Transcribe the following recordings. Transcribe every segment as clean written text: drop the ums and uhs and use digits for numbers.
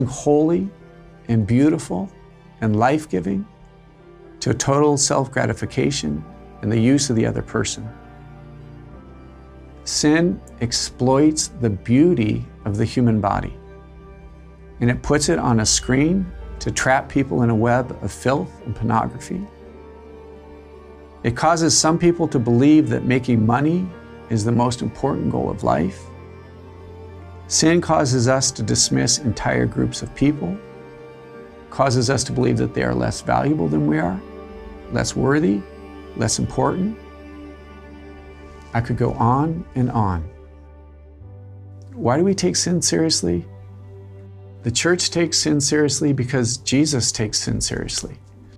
holy and beautiful and life-giving to total self-gratification and the use of the other person. Sin exploits the beauty of the human body, and it puts it on a screen to trap people in a web of filth and pornography. It causes some people to believe that making money is the most important goal of life. Sin causes us to dismiss entire groups of people, causes us to believe that they are less valuable than we are, less worthy, less important. I could go on and on. Why do we take sin seriously? The church takes sin seriously because Jesus takes sin seriously.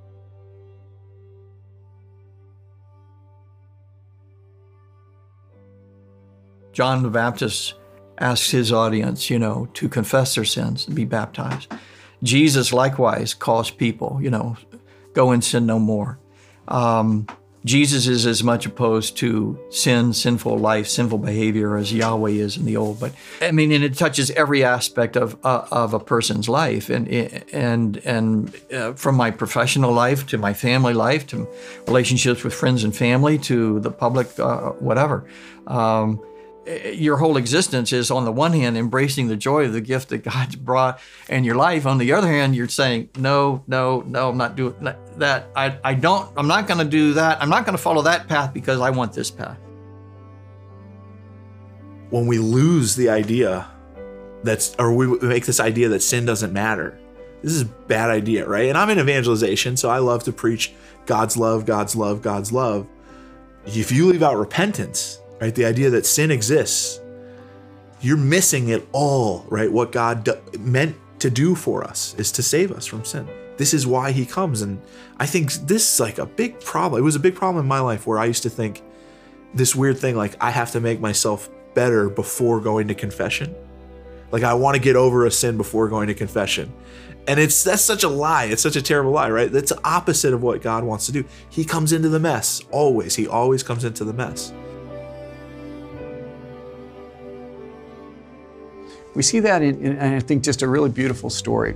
John the Baptist asks his audience, to confess their sins and be baptized. Jesus likewise calls people, go and sin no more. Jesus is as much opposed to sin, sinful life, sinful behavior as Yahweh is in the old. But and it touches every aspect of a person's life, and from my professional life to my family life to relationships with friends and family to the public, whatever. Your whole existence is, on the one hand, embracing the joy of the gift that God's brought in your life. On the other hand, you're saying, no, I'm not doing that. I'm not going to do that. I'm not going to follow that path because I want this path. When we lose the idea or we make this idea that sin doesn't matter, this is a bad idea, right? And I'm in evangelization, so I love to preach God's love, God's love, God's love. If you leave out repentance, right, the idea that sin exists, you're missing it all, right? What God meant to do for us is to save us from sin. This is why he comes. And I think this is like a big problem. It was a big problem in my life where I used to think this weird thing, like I have to make myself better before going to confession. Like I want to get over a sin before going to confession. And that's such a lie. It's such a terrible lie, right? That's the opposite of what God wants to do. He comes into the mess, always. He always comes into the mess. We see that in I think, just a really beautiful story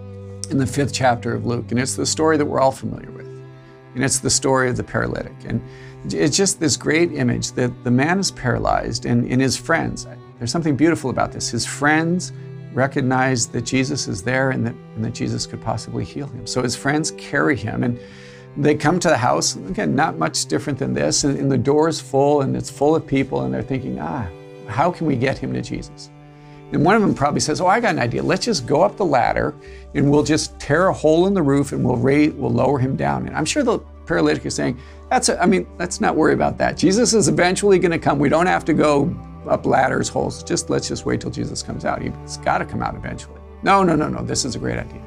in the 5th chapter of Luke. And it's the story that we're all familiar with. And it's the story of the paralytic. And it's just this great image that the man is paralyzed and his friends, there's something beautiful about this. His friends recognize that Jesus is there and that Jesus could possibly heal him. So his friends carry him and they come to the house. Again, not much different than this. And the door is full and it's full of people and they're thinking, how can we get him to Jesus? And one of them probably says, I got an idea. Let's just go up the ladder and we'll just tear a hole in the roof and we'll lower him down. And I'm sure the paralytic is saying, let's not worry about that. Jesus is eventually going to come. We don't have to go up ladders, holes. Let's just wait till Jesus comes out. He's got to come out eventually. No, this is a great idea.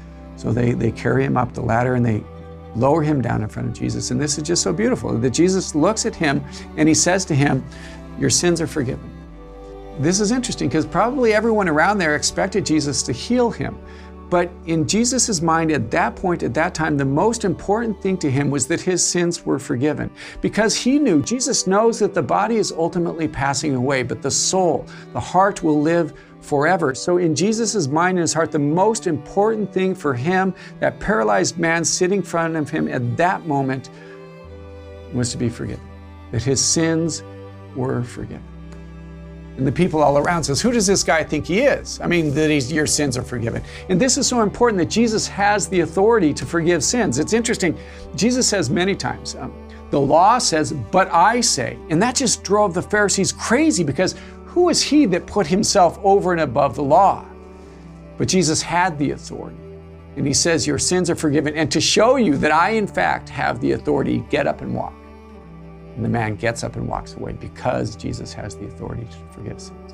So they carry him up the ladder and they lower him down in front of Jesus. And this is just so beautiful that Jesus looks at him and he says to him, your sins are forgiven. This is interesting because probably everyone around there expected Jesus to heal him. But in Jesus' mind at that point, at that time, the most important thing to him was that his sins were forgiven. Because he knew, Jesus knows that the body is ultimately passing away, but the soul, the heart will live forever. So in Jesus' mind and his heart, the most important thing for him, that paralyzed man sitting in front of him at that moment, was to be forgiven. That his sins were forgiven. And the people all around says, who does this guy think he is? That your sins are forgiven. And this is so important that Jesus has the authority to forgive sins. It's interesting. Jesus says many times, the law says, but I say. And that just drove the Pharisees crazy because who is he that put himself over and above the law? But Jesus had the authority. And he says, your sins are forgiven. And to show you that I, in fact, have the authority, get up and walk. And the man gets up and walks away because Jesus has the authority to forgive sins.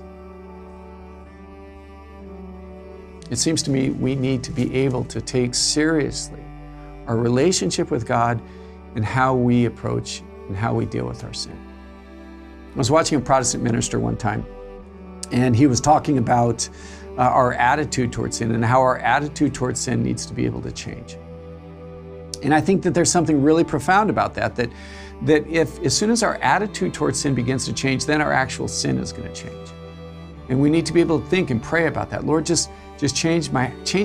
It seems to me we need to be able to take seriously our relationship with God and how we approach and how we deal with our sin. I was watching a Protestant minister one time, and he was talking about our attitude towards sin and how our attitude towards sin needs to be able to change. And I think that there's something really profound about that if as soon as our attitude towards sin begins to change, then our actual sin is going to change. And we need to be able to think and pray about that. Lord, just just changed